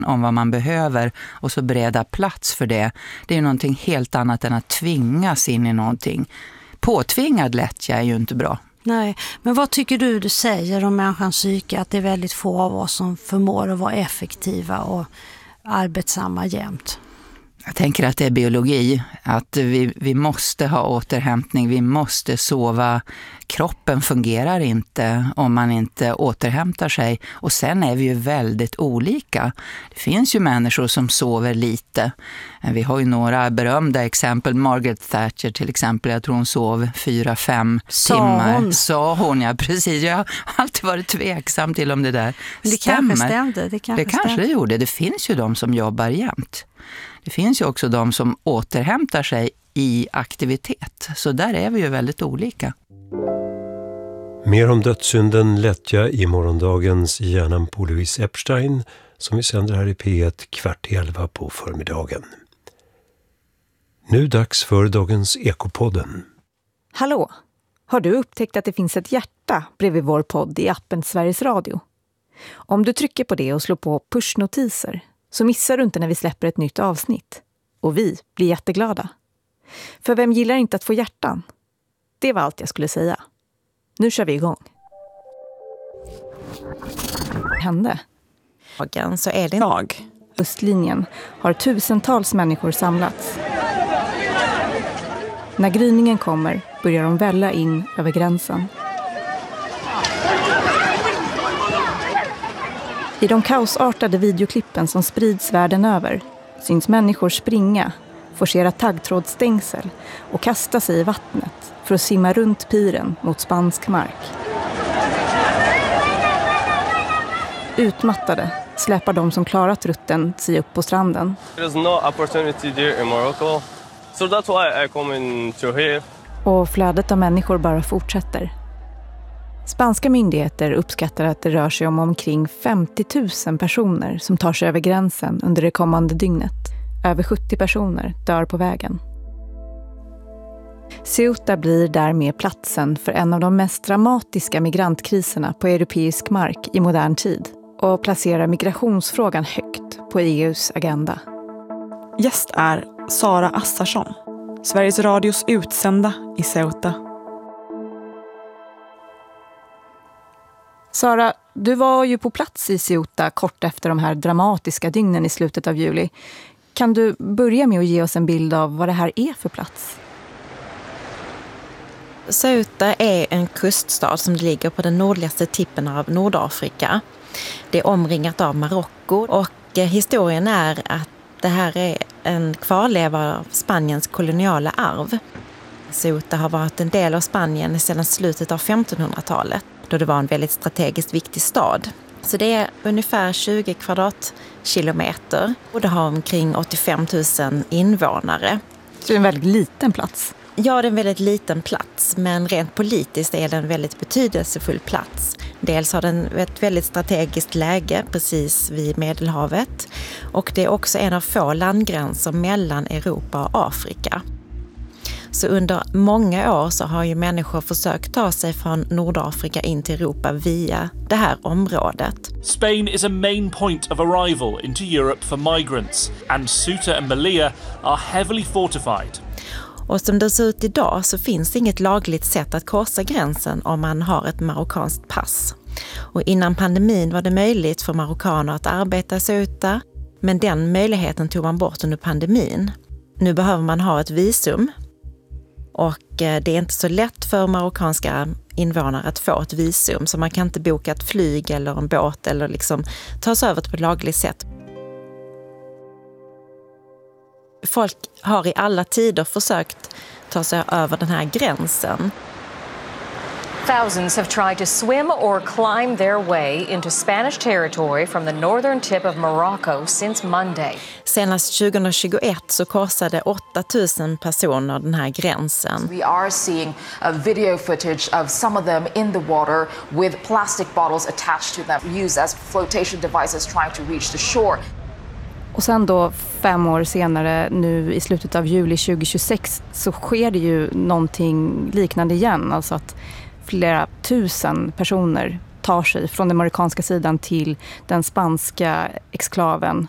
om vad man behöver och så bereda plats för det. Det är ju någonting helt annat än att tvingas in i någonting. Påtvingad lättja är ju inte bra. Nej, men vad tycker du säger om människans psyke, att det är väldigt få av oss som förmår att vara effektiva och arbetsamma jämt? Jag tänker att det är biologi, att vi måste ha återhämtning, vi måste sova. Kroppen fungerar inte om man inte återhämtar sig. Och sen är vi ju väldigt olika. Det finns ju människor som sover lite. Vi har ju några berömda exempel. Margaret Thatcher till exempel, jag tror hon sov 4-5 timmar. Sa hon, ja precis. Jag har alltid varit tveksam till om det där det stämmer. Kanske stämde. Det kanske det gjorde. Det finns ju de som jobbar jämt. Det finns ju också de som återhämtar sig i aktivitet. Så där är vi ju väldigt olika. Mer om dödssynden lättja i morgondagens Hjärnan på Louise Epstein som vi sänder här i P1 11:15 på förmiddagen. Nu dags för dagens Ekopodden. Hallå! Har du upptäckt att det finns ett hjärta bredvid vår podd i appen Sveriges Radio? Om du trycker på det och slår på pushnotiser så missar du inte när vi släpper ett nytt avsnitt. Och vi blir jätteglada. För vem gillar inte att få hjärtan? Det var allt jag skulle säga. Nu kör vi igång. Hände. Så är det idag. Östlinjen har tusentals människor samlats. När gryningen kommer börjar de välla in över gränsen. I de kaosartade videoklippen som sprids världen över syns människor springa, forcera taggtrådsstängsel och kasta sig i vattnet för att simma runt piren mot spansk mark. Utmattade släpar de som klarat rutten sig upp på stranden. There's no opportunity there in Morocco. So that's why I come into here. Och flödet av människor bara fortsätter. Spanska myndigheter uppskattar att det rör sig om omkring 50 000 personer som tar sig över gränsen under det kommande dygnet. Över 70 personer dör på vägen. Ceuta blir därmed platsen för en av de mest dramatiska migrantkriserna på europeisk mark i modern tid och placerar migrationsfrågan högt på EUs agenda. Gäst är Sara Assarsson, Sveriges Radios utsända i Ceuta. Sara, du var ju på plats i Ceuta kort efter de här dramatiska dygnen i slutet av juli. Kan du börja med att ge oss en bild av vad det här är för plats? Ceuta är en kuststad som ligger på den nordligaste tippen av Nordafrika. Det är omringat av Marocko och historien är att det här är en kvarleva av Spaniens koloniala arv. Ceuta har varit en del av Spanien sedan slutet av 1500-talet då det var en väldigt strategiskt viktig stad. Så det är ungefär 20 kvadratkilometer och det har omkring 85 000 invånare. Så det är en väldigt liten plats. Ja, det är en väldigt liten plats, men rent politiskt är det en väldigt betydelsefull plats. Dels har den ett väldigt strategiskt läge precis vid Medelhavet och det är också en av få landgränser mellan Europa och Afrika. Så under många år så har ju människor försökt ta sig från Nordafrika in till Europa via det här området. Spain is a main point of arrival into Europe for migrants and Ceuta and Melilla are heavily fortified. Och som det ser ut idag så finns det inget lagligt sätt att korsa gränsen om man har ett marockanskt pass. Och innan pandemin var det möjligt för marockaner att arbeta i Ceuta, men den möjligheten tog man bort under pandemin. Nu behöver man ha ett visum. Och det är inte så lätt för marockanska invånare att få ett visum, så man kan inte boka ett flyg eller en båt eller liksom ta sig över på ett lagligt sätt. Folk har i alla tider försökt ta sig över den här gränsen. Thousands have tried to swim or climb their way into Spanish territory from the northern tip of Morocco since Monday. Senast 2021 så korsade 8,000 personer den här gränsen. We are seeing a video footage of some of them in the water with plastic bottles attached to them, used as flotation devices trying to reach the shore. Och sen då 5 år senare, nu i slutet av juli 2026, så sker det ju någonting liknande igen. Alltså att flera tusen personer tar sig från den marockanska sidan till den spanska exklaven